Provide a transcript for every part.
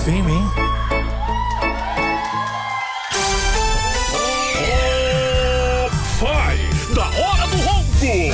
Sim, hein? Vai da hora do ronco.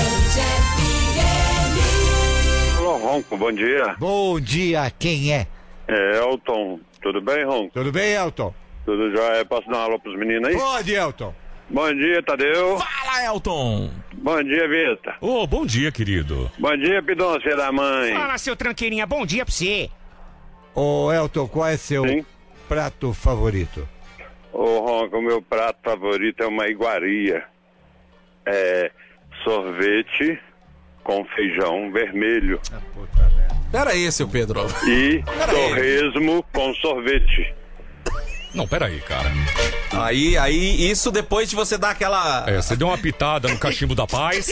Alô, Ronco, bom dia. Bom dia, quem é? É Elton. Tudo bem, Ronco? Tudo bem, Elton? Tudo jóia? Posso dar um alô pros meninos aí? Pode, Elton. Bom dia, Tadeu. Fala, Elton. Bom dia, Vita. Ô, bom dia, querido. Bom dia, Pidoncia da mãe. Fala, seu tranqueirinha, bom dia pra você. Ô, Elton, qual é seu Sim. prato favorito? Ô, Ronco, o meu prato favorito é uma iguaria. É sorvete com feijão vermelho Pera aí, seu Pedro. e torresmo com sorvete. Não, peraí, cara. Aí, isso depois de você dar aquela... Você deu uma pitada no cachimbo da paz.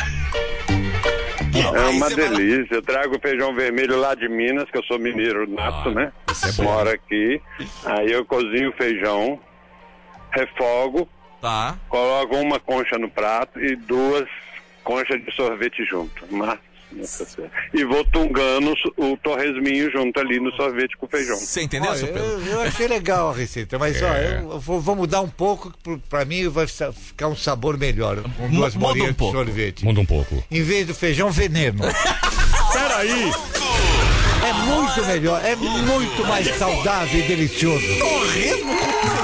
É Aí uma você vai lá. delícia. Eu trago feijão vermelho lá de Minas, que eu sou mineiro nato, né? isso é bom. Moro aqui. Aí eu cozinho o feijão, refogo, Tá. coloco uma concha no prato e 2 conchas de sorvete junto. E vou tungando o torresminho junto ali no sorvete com feijão. Você entendeu, Olha, seu Pedro? eu achei legal a receita, mas ó, eu vou mudar um pouco, pra mim vai ficar um sabor melhor, com 2 Muda bolinhas um de pouco. sorvete. Muda um pouco. Em vez do feijão, veneno. Peraí. É muito melhor, é muito mais saudável e delicioso. Torresmo com